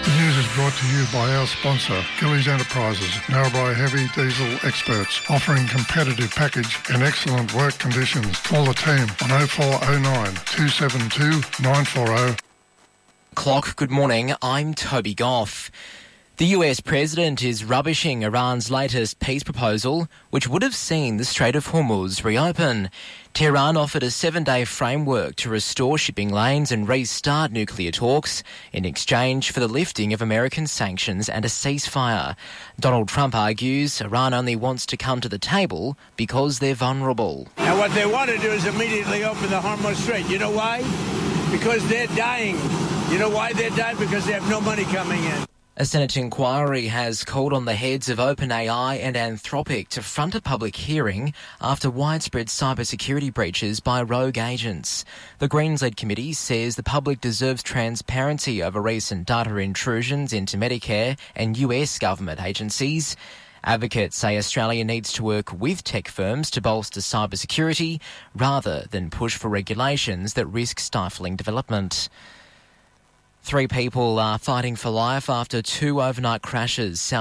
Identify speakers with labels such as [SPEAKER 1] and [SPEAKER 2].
[SPEAKER 1] The news is brought to you by our sponsor, Gillies Enterprises, Narrabri Heavy Diesel experts, offering competitive package and excellent work conditions. Call the team on 0409 272 940.
[SPEAKER 2] Clock, good morning. I'm Toby Goff. The US president is rubbishing Iran's latest peace proposal, which would have seen the Strait of Hormuz reopen. Tehran offered a 7-day framework to restore shipping lanes and restart nuclear talks in exchange for the lifting of American sanctions and a ceasefire. Donald Trump argues Iran only wants to come to the table because they're vulnerable.
[SPEAKER 3] And what they want to do is immediately open the Hormuz Strait. You know why? Because they're dying. You know why they're dying? Because they have no money coming in.
[SPEAKER 2] A Senate inquiry has called on the heads of OpenAI and Anthropic to front a public hearing after widespread cybersecurity breaches by rogue agents. The Greens-led committee says the public deserves transparency over recent data intrusions into Medicare and US government agencies. Advocates say Australia needs to work with tech firms to bolster cybersecurity rather than push for regulations that risk stifling development. 3 people are fighting for life after 2 overnight crashes